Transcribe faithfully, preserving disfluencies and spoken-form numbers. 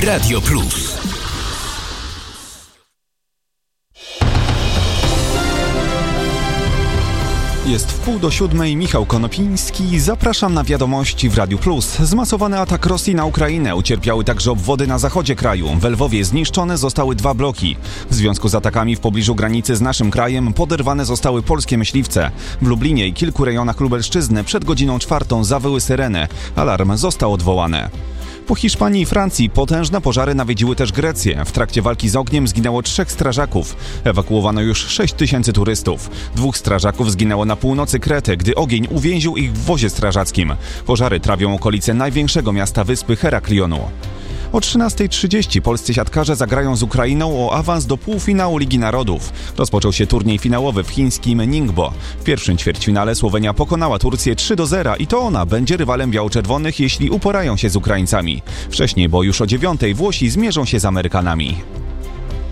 Radio Plus. Jest w pół do siódmej, Michał Konopiński. Zapraszam na wiadomości w Radiu Plus. Zmasowany atak Rosji na Ukrainę. Ucierpiały także obwody na zachodzie kraju. W Lwowie zniszczone zostały dwa bloki. W związku z atakami w pobliżu granicy z naszym krajem poderwane zostały polskie myśliwce. W Lublinie i kilku rejonach Lubelszczyzny przed godziną czwartą zawyły syreny. Alarm został odwołany. Po Hiszpanii i Francji potężne pożary nawiedziły też Grecję. W trakcie walki z ogniem zginęło trzech strażaków. Ewakuowano już sześć tysięcy turystów. Dwóch strażaków zginęło na północy Krety, gdy ogień uwięził ich w wozie strażackim. Pożary trawią okolice największego miasta wyspy Heraklionu. O trzynastej trzydzieści polscy siatkarze zagrają z Ukrainą o awans do półfinału Ligi Narodów. Rozpoczął się turniej finałowy w chińskim Ningbo. W pierwszym ćwierćfinale Słowenia pokonała Turcję trzy do zera i to ona będzie rywalem biało-czerwonych, jeśli uporają się z Ukraińcami. Wcześniej, bo już o dziewiątej Włosi zmierzą się z Amerykanami.